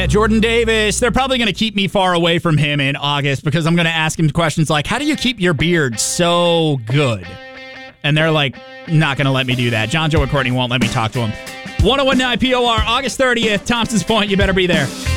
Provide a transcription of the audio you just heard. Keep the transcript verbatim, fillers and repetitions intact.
Yeah, Jordan Davis. They're probably going to keep me far away from him in August because I'm going to ask him questions like, how do you keep your beard so good? And they're like, not going to let me do that. John, Joe, and Courtney won't let me talk to him. ten nineteen P O R, August thirtieth, Thompson's Point. You better be there.